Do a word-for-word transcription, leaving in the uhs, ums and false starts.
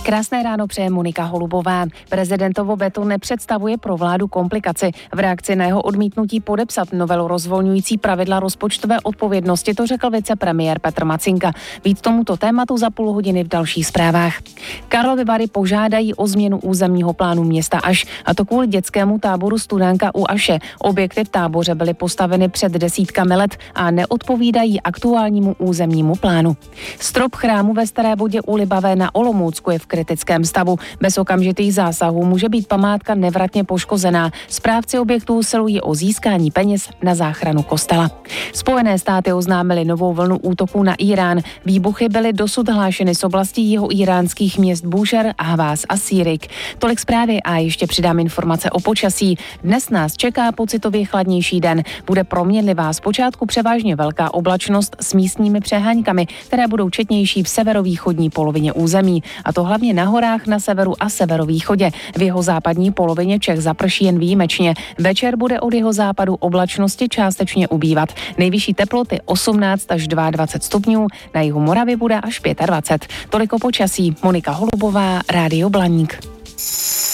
Krásné ráno přeje Monika Holubová. Prezidentovo veto nepředstavuje pro vládu komplikaci. V reakci na jeho odmítnutí podepsat novelu rozvolňující pravidla rozpočtové odpovědnosti, to řekl vicepremiér Petr Macinka. Víc tomuto tématu za půl hodiny v dalších zprávách. Karlovy Vary požádají o změnu územního plánu města Aš, a to kvůli dětskému táboru Studánka u Aše. Objekty v táboře byly postaveny před desítkami let a neodpovídají aktuálnímu územnímu plánu. Strop chrámu ve Staré Vodě u Libavé na Olomoucku je v kritickém stavu. Bez okamžitých zásahů může být památka nevratně poškozená. Správci objektů usilují o získání peněz na záchranu kostela. Spojené státy oznámily novou vlnu útoků na Irán. Výbuchy byly dosud hlášeny z oblastí jihoíránských měst Búšehr, Ahvás a Sírik. Tolik zprávy a ještě přidám informace o počasí. Dnes nás čeká pocitově chladnější den. Bude proměnlivá, zpočátku převážně velká oblačnost s místními přeháňkami, které budou četnější v severovýchodní polovině území. A to hlavně na horách na severu a severovýchodě. V jeho západní polovině Čech zaprší jen výjimečně. Večer bude od jeho západu oblačnosti částečně ubývat. Nejvyšší teploty osmnáct až dvacet dva stupňů, na jihu Moravy bude až dvacet pět. Toliko počasí. Monika Holubová, Rádio Blaník.